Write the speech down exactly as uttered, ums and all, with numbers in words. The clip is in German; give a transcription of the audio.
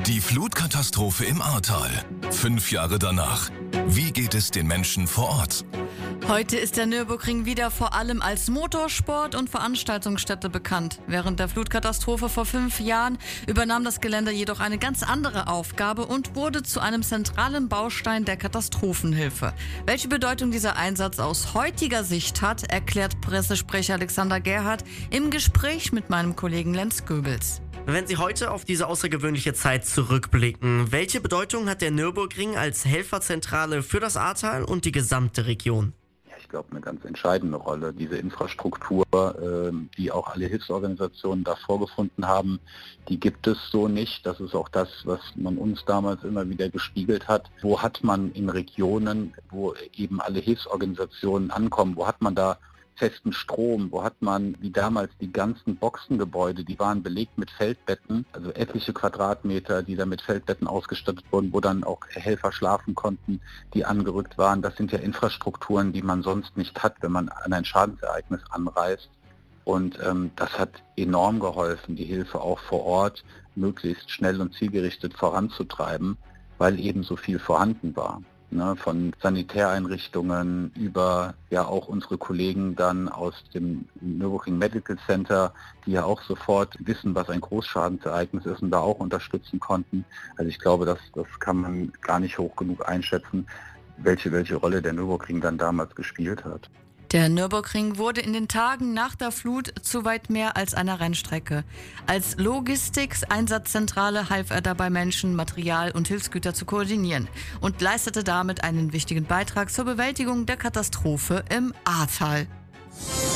Die Flutkatastrophe im Ahrtal. Fünf Jahre danach. Wie geht es den Menschen vor Ort? Heute ist der Nürburgring wieder vor allem als Motorsport- und Veranstaltungsstätte bekannt. Während der Flutkatastrophe vor fünf Jahren übernahm das Gelände jedoch eine ganz andere Aufgabe und wurde zu einem zentralen Baustein der Katastrophenhilfe. Welche Bedeutung dieser Einsatz aus heutiger Sicht hat, erklärt Pressesprecher Alexander Gerhardt im Gespräch mit meinem Kollegen Lenz Goebels. Wenn Sie heute auf diese außergewöhnliche Zeit zurückblicken, welche Bedeutung hat der Nürburgring als Helferzentrale für das Ahrtal und die gesamte Region? Ich glaube, eine ganz entscheidende Rolle. Diese Infrastruktur, äh, die auch alle Hilfsorganisationen da vorgefunden haben, die gibt es so nicht. Das ist auch das, was man uns damals immer wieder gespiegelt hat. Wo hat man in Regionen, wo eben alle Hilfsorganisationen ankommen, wo hat man da festen Strom, wo hat man wie damals die ganzen Boxengebäude, die waren belegt mit Feldbetten, also etliche Quadratmeter, die da mit Feldbetten ausgestattet wurden, wo dann auch Helfer schlafen konnten, die angerückt waren. Das sind ja Infrastrukturen, die man sonst nicht hat, wenn man an ein Schadensereignis anreist. Und ähm, das hat enorm geholfen, die Hilfe auch vor Ort möglichst schnell und zielgerichtet voranzutreiben, weil eben so viel vorhanden war. Ne, von Sanitäreinrichtungen über ja auch unsere Kollegen dann aus dem Nürburgring Medical Center, die ja auch sofort wissen, was ein Großschadensereignis ist und da auch unterstützen konnten. Also ich glaube, das, das kann man gar nicht hoch genug einschätzen, welche, welche Rolle der Nürburgring dann damals gespielt hat. Der Nürburgring wurde in den Tagen nach der Flut zu weit mehr als einer Rennstrecke. Als Logistik-Einsatzzentrale half er dabei, Menschen, Material und Hilfsgüter zu koordinieren und leistete damit einen wichtigen Beitrag zur Bewältigung der Katastrophe im Ahrtal.